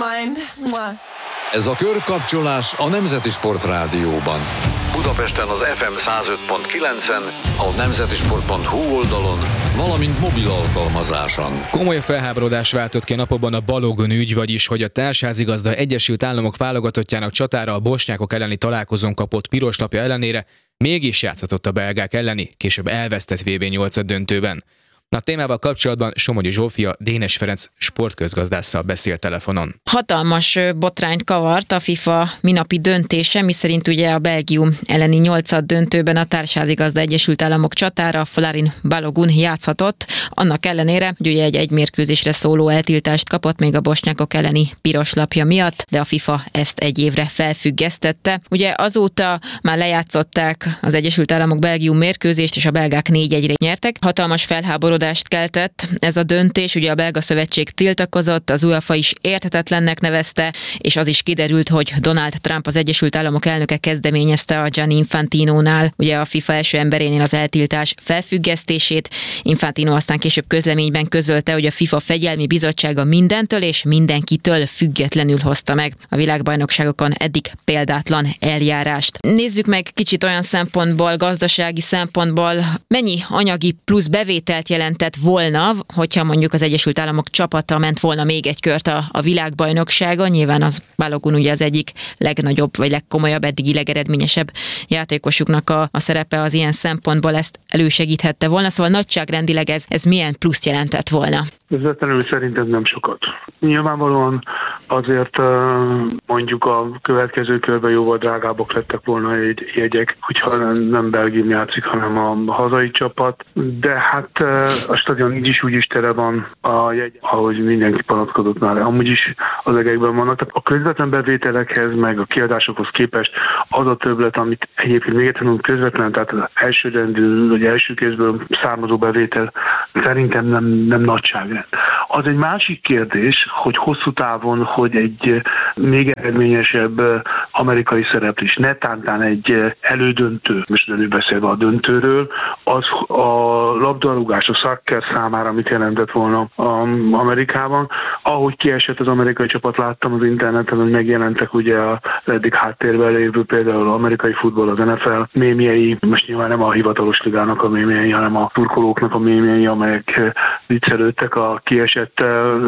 Ez a körkapcsolás a Nemzeti Sport Rádióban. Budapesten az FM 105.9-en, a nemzetisport.hu oldalon, valamint mobil alkalmazáson. Komoly felháborodás váltott ki a napokban a Balogun ügy, vagyis hogy a Társházigazda Egyesült Államok válogatottjának csatára a bosnyákok elleni találkozón kapott piros lapja ellenére mégis játszhatott a belgák elleni, később elvesztett VB 8 döntőben. A témával kapcsolatban Somogyi Zsófia Dénes Ferenc sportközgazdásszal beszélt telefonon. Hatalmas botrányt kavart a FIFA minapi döntése, miszerint ugye a Belgium elleni 8 döntőben a Társházigazda Egyesült Államok csatára Folarin Balogun játszhatott, annak ellenére, hogy ugye egy mérkőzésre szóló eltiltást kapott még a bosnyákok elleni piros lapja miatt, de a FIFA ezt egy évre felfüggesztette. Ugye azóta már lejátszották az Egyesült Államok Belgium mérkőzést, és a belgák 4-1-re nyertek. Hatalmas felháborodást keltett ez a döntés, ugye a belga szövetség tiltakozott, az UEFA is érthetetlennek nevezte, és az is kiderült, hogy Donald Trump, az Egyesült Államok elnöke kezdeményezte a Gianni Infantinónál, ugye a FIFA első emberénél az eltiltás felfüggesztését. Infantino aztán később közleményben közölte, hogy a FIFA fegyelmi bizottsága mindentől és mindenkitől függetlenül hozta meg a világbajnokságokon eddig példátlan eljárást. Nézzük meg kicsit olyan szempontból, gazdasági szempontból, mennyi anyagi plusz bevételt jelentett volna, hogyha mondjuk az Egyesült Államok csapata ment volna még egy kört a világbajnokságon. Nyilván az Balogun ugye az egyik legnagyobb, vagy legkomolyabb, eddigi legeredményesebb játékosuknak a szerepe az ilyen szempontból ezt elősegíthette volna. Szóval nagyságrendileg ez milyen pluszt jelentett volna? Közvetlenül szerintem nem sokat. Nyilvánvalóan azért mondjuk a következő körben jóval drágábbak lettek volna egy jegyek, hogyha nem Belgium játszik, hanem a hazai csapat. De hát a stadion így is úgy is tele van a jegy, ahogy mindenki panaszkodott már. Amúgy is az egekben vannak. Tehát a közvetlen bevételekhez, meg a kiadásokhoz képest az a többlet, amit egyébként még egyszer közvetlen, tehát az elsőrendű, vagy első kézből származó bevétel szerintem nem nagyságrend. Az egy másik kérdés, hogy hosszú távon, hogy egy még eredményesebb amerikai szereplés, netántán egy elődöntő, most beszélve a döntőről, az a labdarúgás, a soccer számára mit jelentett volna Amerikában. Ahogy kiesett az amerikai csapat, láttam az interneten, hogy megjelentek ugye az eddig háttérben lévő például az amerikai futball, az NFL mémjei, most nyilván nem a hivatalos ligának a mémjei, hanem a turkolóknak a mémjei, amelyek viccelődtek a kiesett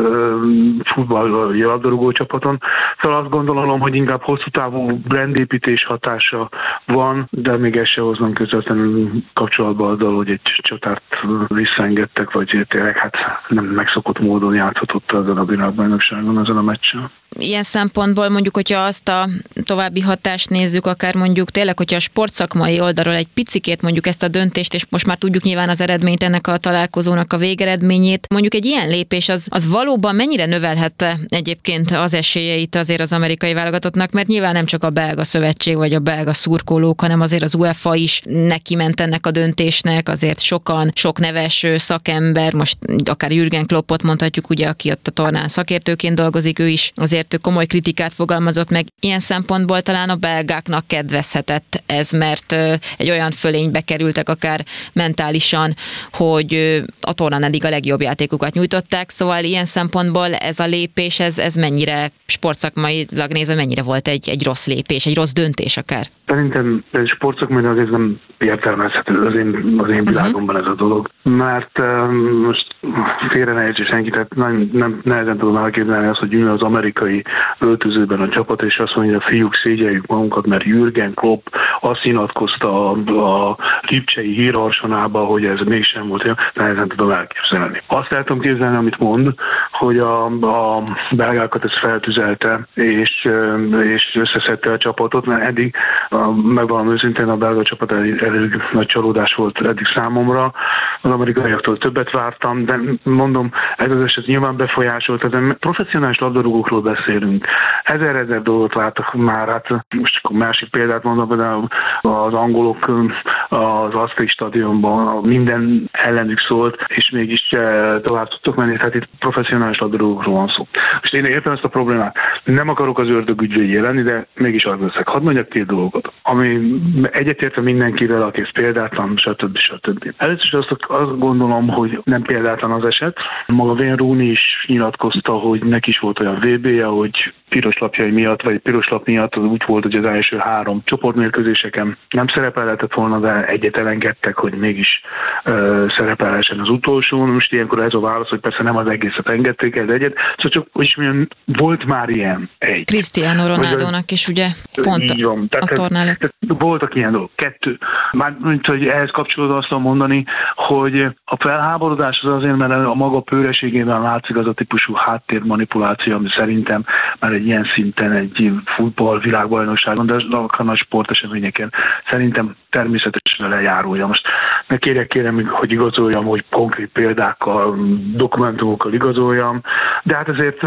futball labdarúgó csapaton. Szóval azt gondolom, hogy inkább hosszú távú brandépítés hatása van, de még ezt se hoznom közvetlenül kapcsolatba azzal, hogy egy csatárt visszaengedtek, vagy tényleg hát nem megszokott módon játszhatott ezen a világbajnokságon, ezen a meccsen. Ilyen szempontból mondjuk, hogyha azt a további hatást nézzük, akár mondjuk tényleg, hogyha a sportszakmai oldalról egy picikét mondjuk ezt a döntést, és most már tudjuk nyilván az eredményt, ennek a találkozónak a végeredményét, mondjuk egy ilyen lépés az valóban mennyire növelhette egyébként az esélyeit azért az amerikai válogatottnak, mert nyilván nem csak a belga szövetség vagy a belga szurkolók, hanem azért az UEFA is neki ment ennek a döntésnek, azért sok neves szakember, most akár Jürgen Kloppot mondhatjuk, ugye, aki ott a tornán szakértőként dolgozik, ő is azért komoly kritikát fogalmazott meg. Ilyen szempontból talán a belgáknak kedvezhetett ez, mert egy olyan fölénybe kerültek akár mentálisan, hogy a tornán eddig a legjobb játékukat nyújtották, szóval ilyen szempontból ez a lépés, ez mennyire sportszakmailag nézve, mennyire volt egy rossz lépés, egy rossz döntés akár? Szerintem sportszakmailag ez nem értelmezhető az én világomban ez a dolog, mert most félre ne értse senki, tehát nem nehezen tudom elképzelni azt, hogy ül az amerikai öltözőben a csapat, és azt mondja, hogy a fiúk, szégyeljük magunkat, mert Jürgen Klopp azt nyilatkozta a Lipcsei hírharsonába, hogy ez mégsem volt olyan, nehezen tudom elképzelni. Azt el tudom képzelni, amit mond, hogy a belgákat ez feltüzelte, és összeszedte a csapatot, mert eddig, megvalom őszintén, a belga csapat elég nagy csalódás volt eddig számomra. Az amerikaiaktól többet vártam, de mondom, ez az eset nyilván befolyásolt, de professzionális labdarúgókról beszélünk. Ezer dolgot láttak már, hát most akkor másik példát mondom, de az angolok az Aztec stadionban minden ellenük szólt, és mégis tovább tudtok menni, tehát itt professzionális labdarúgókról van szó. Most én értem ezt a problémát. Nem akarok az ördög ügyvédjé lenni, de mégis az leszek. Hadd mondjak két dolgot, ami egyetértve mindenkivel, aki ez példátlan, stb. Először is azt gondolom, hogy nem példátlan az eset. Maga Wayne Rooney is nyilatkozta, hogy neki is volt olyan VB-je, hogy piros lapjai miatt, vagy piros lap miatt az úgy volt, hogy az első 3 csoportmérkőzéseken nem szerepelhetett volna, de egyet elengedtek, hogy mégis szerepelhessen az utolsón. Most ilyenkor ez a válasz, hogy persze nem az egészet engedték el, de egyet. Szóval csak, hogy is mondjam, volt már ilyen egy. Cristiano Ronaldónak is ugye pont a torna előtt. Voltak ilyen dolgok. 2. Már hogy ehhez kapcsolódva azt tudom mondani, hogy a felháborodás az azért, mert a maga pőreségében látszik az a típusú háttérmanipuláció, ami szerintem már egy ilyen szinten egy futball világbajnokságon, de a nagy sporteseményeken szerintem természetesen lejárulja. Most ne kérem, hogy igazoljam, hogy konkrét példákkal, dokumentumokkal igazoljam, de hát azért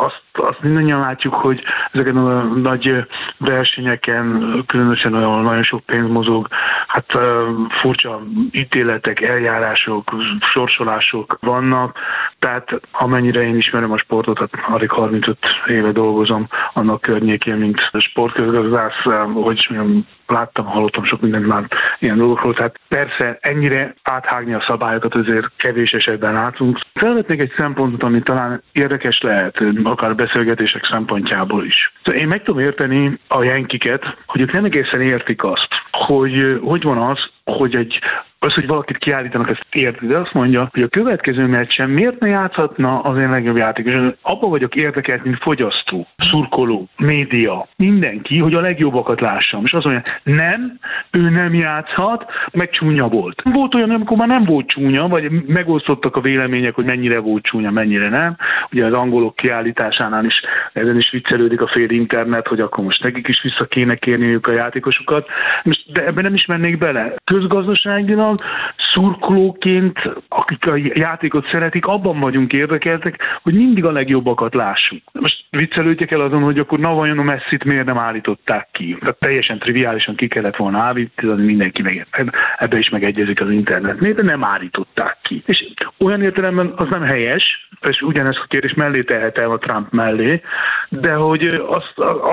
azt mindannyian látjuk, hogy ezeken a nagy versenyeken, különösen olyan nagyon sok pénz mozog, hát furcsa ítéletek, eljárások, sorsolások vannak, tehát amennyire én ismerem a sportot, hát alig 35 éve dolgozom annak környékén, mint sportközgazdász, hogy is mondjam, láttam, hallottam sok mindent már ilyen dolgokról, tehát persze ennyire áthágni a szabályokat azért kevés esetben látunk. Felvetnék egy szempontot, ami talán érdekes lehet, akár beszélgetések szempontjából is. Szóval én meg tudom érteni a Yankeeket, hogy ők nem egészen értik azt, hogy van az, hogy hogy valakit kiállítanak, ezt érti, de azt mondja, hogy a következő meccsen miért ne játszhatna az én legjobb játékos. Abba vagyok érdekelt, mint fogyasztó, szurkoló, média, mindenki, hogy a legjobbakat lássam. És azt mondja, nem, ő nem játszhat, meg csúnya volt. Volt olyan, amikor már nem volt csúnya, vagy megosztottak a vélemények, hogy mennyire volt csúnya, mennyire nem. Ugye az angolok kiállításánál is ezen is viccelődik a fél internet, hogy akkor most nekik is vissza kéne kérniük a játékosokat. De ebben nem is mennék bele. Közgazdaságilag szurkolóként, akik a játékot szeretik, abban vagyunk érdekeltek, hogy mindig a legjobbakat lássuk. Most viccelődjek el azon, hogy akkor vajon a Messit miért nem állították ki. Tehát teljesen triviálisan ki kellett volna állítani, mindenki ebbe is megegyezik az internet. Miért nem állították ki? És olyan értelemben az nem helyes, és ugyanezt a kérdés mellé tehetem a Trump mellé, de hogy